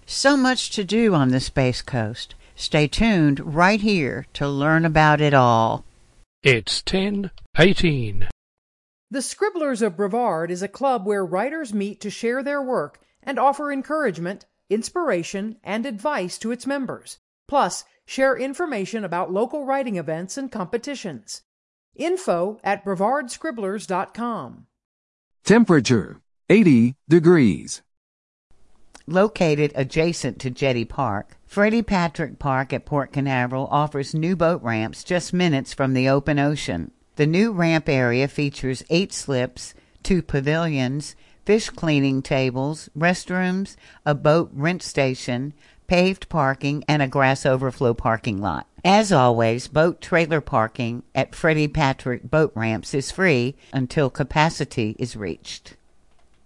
So much to do on the Space Coast. Stay tuned right here to learn about it all. It's 10:18. The Scribblers of Brevard is a club where writers meet to share their work and offer encouragement, inspiration, and advice to its members. Plus, share information about local writing events and competitions. Info at brevardscribblers.com. Temperature 80 degrees. Located adjacent to Jetty Park, Freddie Patrick Park at Port Canaveral offers new boat ramps just minutes from the open ocean. The new ramp area features 8 slips, 2 pavilions, fish cleaning tables, restrooms, a boat rent station, paved parking, and a grass overflow parking lot. As always, boat trailer parking at Freddie Patrick Boat Ramps is free until capacity is reached.